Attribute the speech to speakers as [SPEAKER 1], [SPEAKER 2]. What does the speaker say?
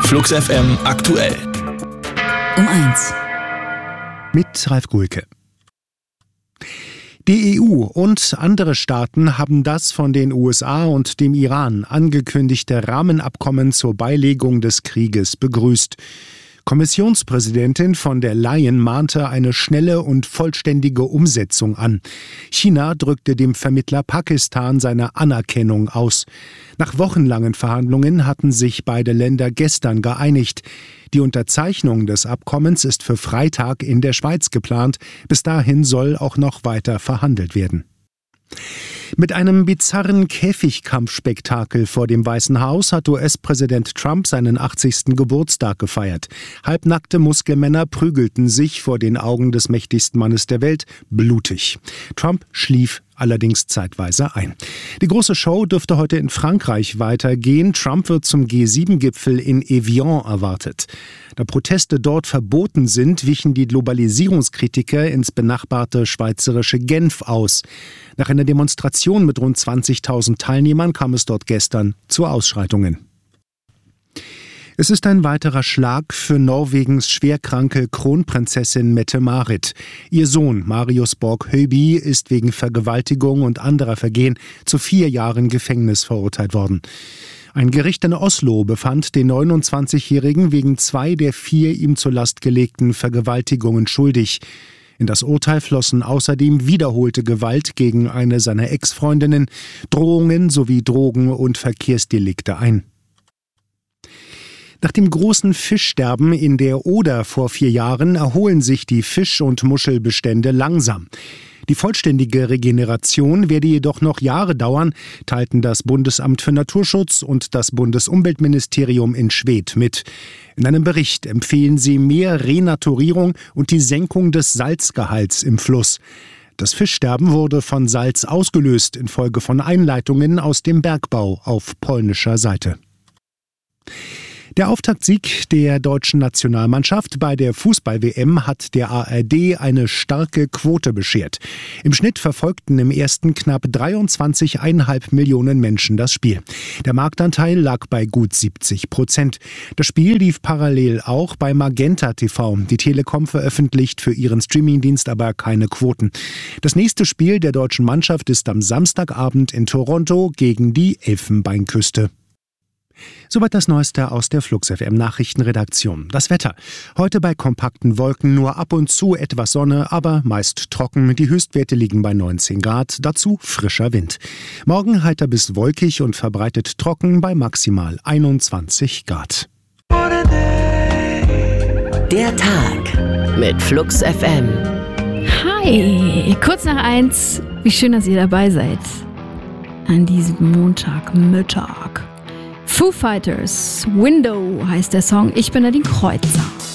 [SPEAKER 1] Flux FM aktuell.
[SPEAKER 2] Um 1.
[SPEAKER 3] Mit Ralf Gulke. Die EU und andere Staaten haben das von den USA und dem Iran angekündigte Rahmenabkommen zur Beilegung des Krieges begrüßt. Kommissionspräsidentin von der Leyen mahnte eine schnelle und vollständige Umsetzung an. China drückte dem Vermittler Pakistan seine Anerkennung aus. Nach wochenlangen Verhandlungen hatten sich beide Länder gestern geeinigt. Die Unterzeichnung des Abkommens ist für Freitag in der Schweiz geplant. Bis dahin soll auch noch weiter verhandelt werden. Mit einem bizarren Käfigkampfspektakel vor dem Weißen Haus hat US-Präsident Trump seinen 80. Geburtstag gefeiert. Halbnackte Muskelmänner prügelten sich vor den Augen des mächtigsten Mannes der Welt blutig. Trump schlief allerdings zeitweise ein. Die große Show dürfte heute in Frankreich weitergehen. Trump wird zum G7-Gipfel in Evian erwartet. Da Proteste dort verboten sind, wichen die Globalisierungskritiker ins benachbarte schweizerische Genf aus. Nach einer Demonstration mit rund 20.000 Teilnehmern kam es dort gestern zu Ausschreitungen. Es ist ein weiterer Schlag für Norwegens schwerkranke Kronprinzessin Mette-Marit. Ihr Sohn Marius Borg-Høiby ist wegen Vergewaltigung und anderer Vergehen zu 4 Jahren Gefängnis verurteilt worden. Ein Gericht in Oslo befand den 29-Jährigen wegen 2 der 4 ihm zur Last gelegten Vergewaltigungen schuldig. In das Urteil flossen außerdem wiederholte Gewalt gegen eine seiner Ex-Freundinnen, Drohungen sowie Drogen- und Verkehrsdelikte ein. Nach dem großen Fischsterben in der Oder vor 4 Jahren erholen sich die Fisch- und Muschelbestände langsam. Die vollständige Regeneration werde jedoch noch Jahre dauern, teilten das Bundesamt für Naturschutz und das Bundesumweltministerium in Schwedt mit. In einem Bericht empfehlen sie mehr Renaturierung und die Senkung des Salzgehalts im Fluss. Das Fischsterben wurde von Salz ausgelöst infolge von Einleitungen aus dem Bergbau auf polnischer Seite. Der Auftaktsieg der deutschen Nationalmannschaft bei der Fußball-WM hat der ARD eine starke Quote beschert. Im Schnitt verfolgten im ersten knapp 23,5 Millionen Menschen das Spiel. Der Marktanteil lag bei gut 70%. Das Spiel lief parallel auch bei Magenta TV. Die Telekom veröffentlicht für ihren Streamingdienst aber keine Quoten. Das nächste Spiel der deutschen Mannschaft ist am Samstagabend in Toronto gegen die Elfenbeinküste. Soweit das Neueste aus der Flux FM Nachrichtenredaktion. Das Wetter. Heute bei kompakten Wolken nur ab und zu etwas Sonne, aber meist trocken. Die Höchstwerte liegen bei 19 Grad, dazu frischer Wind. Morgen heiter bis wolkig und verbreitet trocken bei maximal 21 Grad.
[SPEAKER 2] Der Tag mit Flux FM.
[SPEAKER 4] Hi, kurz nach 1. Wie schön, dass ihr dabei seid. An diesem Montagmittag. Foo Fighters, Window heißt der Song. Ich bin Nadine Kreuzer.